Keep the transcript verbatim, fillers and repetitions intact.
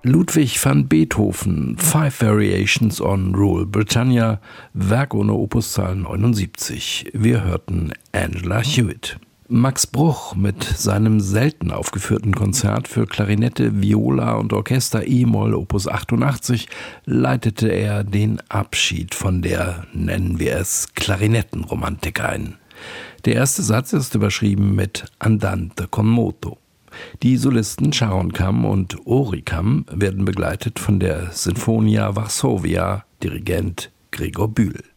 Ludwig van Beethoven, Five Variations on Rule Britannia, Werk ohne Opuszahl neunundsiebzig. Wir hörten Angela Hewitt. Max Bruch mit seinem selten aufgeführten Konzert für Klarinette, Viola und Orchester e-Moll Opus achtundachtzig leitete er den Abschied von der, nennen wir es, Klarinettenromantik ein. Der erste Satz ist überschrieben mit Andante con moto. Die Solisten Sharon Kam und Ori Kam werden begleitet von der Sinfonia Varsovia, Dirigent Gregor Bühl.